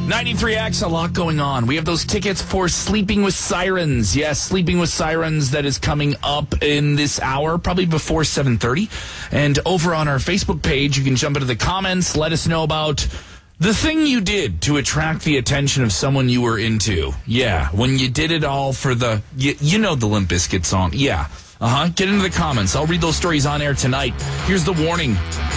93X, a lot going on. We have those tickets for Sleeping with Sirens. Yes, Sleeping with Sirens, that is coming up in this hour, probably before 7:30. And over on our Facebook page, you can jump into the comments, let us know about the thing you did to attract the attention of someone you were into. Yeah, when you did it all for the, you know the Limp Bizkit song. Yeah, get into the comments. I'll read those stories on air tonight. Here's the warning.